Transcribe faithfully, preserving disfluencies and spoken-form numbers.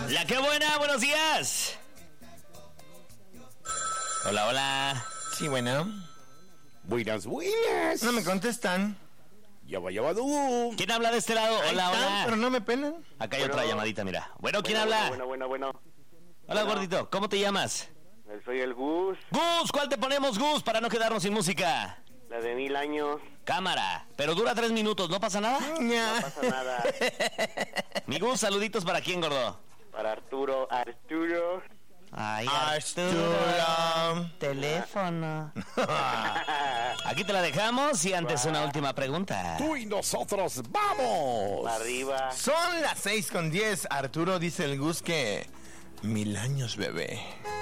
La que buena, buenos días. Hola, hola. Sí, bueno. Buenas, buenas. No me contestan. Ya va, ya va, tú. ¿Quién habla de este lado? Ahí Hola, están, hola. pero no me pelan. Acá hay Bueno. otra llamadita, mira. Bueno, ¿quién Bueno, habla? Bueno, bueno, bueno. Hola, bueno. gordito. ¿Cómo te llamas? bueno. Soy el Gus, Gus, ¿cuál te ponemos, Gus, para no quedarnos sin música? la de mil años. Cámara. Pero dura tres minutos, ¿no pasa nada? No pasa nada. Mi Gus, saluditos para quién, gordo. Para Arturo, Arturo. Ay, Arturo. Teléfono. Aquí te la dejamos y antes una última pregunta. Tú y nosotros, ¡vamos! Arriba. Son las seis con diez. Arturo dice el Gus que... Mil años, bebé.